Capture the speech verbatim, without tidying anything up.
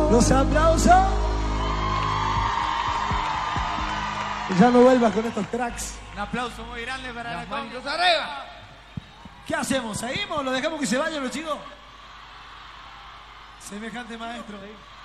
Los aplausos. Y ya no vuelvas con estos cracks. Un aplauso muy grande para Las la manitos arriba. ¿Qué hacemos? ¿Seguimos? ¿Lo dejamos que se vayan los chicos? Semejante maestro ahí.